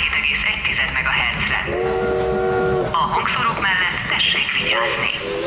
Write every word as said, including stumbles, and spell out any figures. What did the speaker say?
egész egy MHz-re. A hangszórók mellett tessék vigyázni.